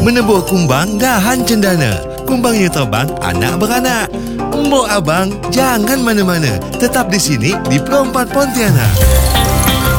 Menebuh kumbang dahan cendana. Kumbangnya terbang anak beranak. Mbok abang, jangan mana-mana. Tetap di sini di Pro 4 Pontianak.